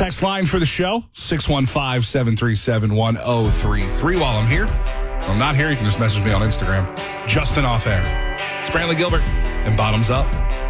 Text line for the show, 615-737-1033. While I'm here, if I'm not here, you can just message me on Instagram. Justin Off Air. It's Brantley Gilbert and Bottoms Up.